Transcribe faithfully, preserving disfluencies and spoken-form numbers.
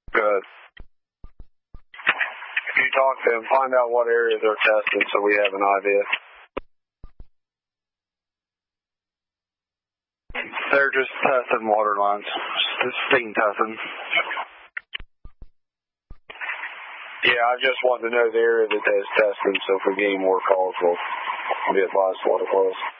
Good. If you talk to them, find out what area they're testing so we have an idea. They're just testing water lines. Just steam testing. Yeah, I just wanted to know the area that they're testing, so if we get any more calls, we'll be advised what it was.